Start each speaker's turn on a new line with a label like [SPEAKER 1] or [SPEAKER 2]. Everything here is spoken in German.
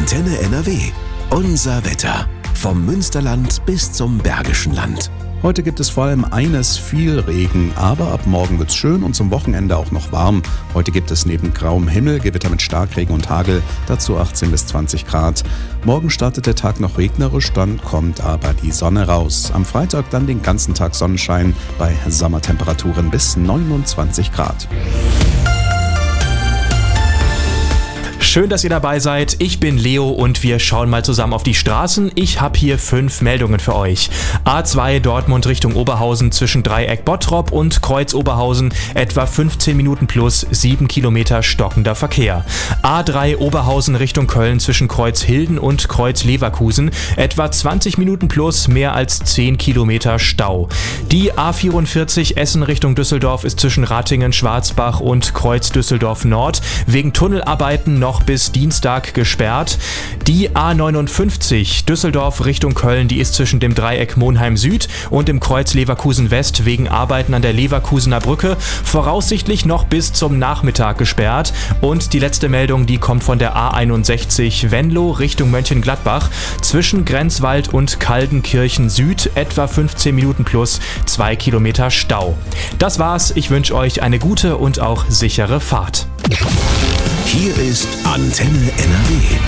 [SPEAKER 1] Antenne NRW. Unser Wetter. Vom Münsterland bis zum Bergischen Land.
[SPEAKER 2] Heute gibt es vor allem viel Regen, aber ab morgen wird's schön und zum Wochenende auch noch warm. Heute gibt es neben grauem Himmel Gewitter mit Starkregen und Hagel, dazu 18 bis 20 Grad. Morgen startet der Tag noch regnerisch, dann kommt aber die Sonne raus. Am Freitag dann den ganzen Tag Sonnenschein bei Sommertemperaturen bis 29 Grad.
[SPEAKER 3] Schön, dass ihr dabei seid. Ich bin Leo und wir schauen mal zusammen auf die Straßen. Ich habe hier 5 Meldungen für euch. A2 Dortmund Richtung Oberhausen zwischen Dreieck Bottrop und Kreuz Oberhausen etwa 15 Minuten plus 7 Kilometer stockender Verkehr. A3 Oberhausen Richtung Köln zwischen Kreuz Hilden und Kreuz Leverkusen etwa 20 Minuten plus mehr als 10 Kilometer Stau. Die A44 Essen Richtung Düsseldorf ist zwischen Ratingen, Schwarzbach und Kreuz Düsseldorf Nord wegen Tunnelarbeiten noch bis Dienstag gesperrt. Die A59 Düsseldorf Richtung Köln, die ist zwischen dem Dreieck Monheim Süd und dem Kreuz Leverkusen West wegen Arbeiten an der Leverkusener Brücke voraussichtlich noch bis zum Nachmittag gesperrt. Und die letzte Meldung, die kommt von der A61 Venlo Richtung Mönchengladbach zwischen Grenzwald und Kaldenkirchen Süd etwa 15 Minuten plus 2 Kilometer Stau. Das war's. Ich wünsche euch eine gute und auch sichere Fahrt.
[SPEAKER 1] Hier ist Antenne NRW.